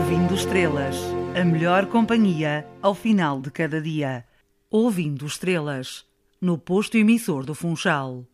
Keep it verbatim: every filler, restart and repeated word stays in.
Ouvindo Estrelas, a melhor companhia ao final de cada dia. Ouvindo Estrelas, no posto emissor do Funchal.